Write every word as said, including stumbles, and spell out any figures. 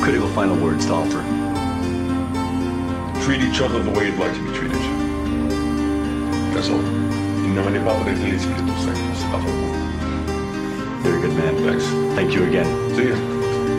critical final words to offer? Treat each other the way you'd like to be treated. That's all. En nombre del Padre, del Espíritu Santo. Very good, man. Thanks. Thank you again. See ya.